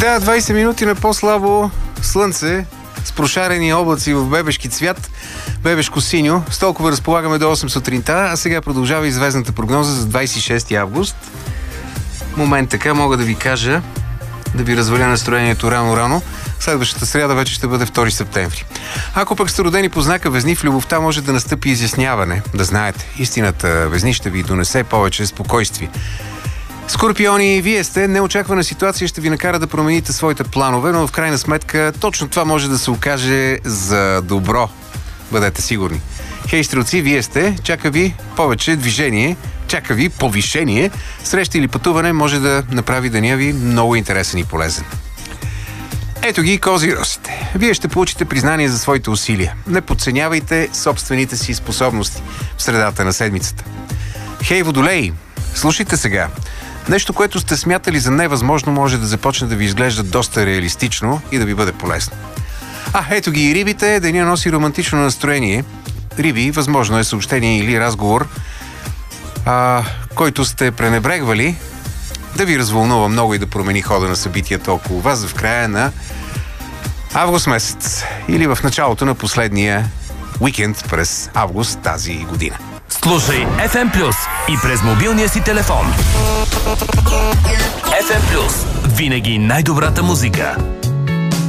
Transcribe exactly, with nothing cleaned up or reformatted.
Да, двайсет минути на по-слабо слънце с прошарени облаци в бебешки цвят, бебешко синьо. С толкова разполагаме до осем сутринта, а сега продължава известната прогноза за двайсет и шести август. Момент така мога да ви кажа, да ви разваля настроението рано-рано. Следващата сряда вече ще бъде втори септември. Ако пък сте родени по знака Везни, в любовта може да настъпи изясняване. Да знаете, истината Везни ще ви донесе повече спокойствие. Скорпиони, вие сте, неочаквана ситуация ще ви накара да промените своите планове, но в крайна сметка точно това може да се окаже за добро. Бъдете сигурни. Хей, стрелци, вие сте, чака ви повече движение, чака ви повишение. Среща или пътуване може да направи деня ви много интересен и полезен. Ето ги козиросите. Вие ще получите признание за своите усилия. Не подценявайте собствените си способности в средата на седмицата. Хей, водолеи, слушайте сега. Нещо, което сте смятали за невъзможно, може да започне да ви изглежда доста реалистично и да ви бъде полезно. А, ето ги и рибите, деня носи романтично настроение. Риби, възможно е съобщение или разговор, а, който сте пренебрегвали, да ви развълнува много и да промени хода на събитията около вас в края на август месец или в началото на последния уикенд през август тази година. Слушай еф ем Плюс и през мобилния си телефон. еф ем Плюс. Винаги най-добрата музика.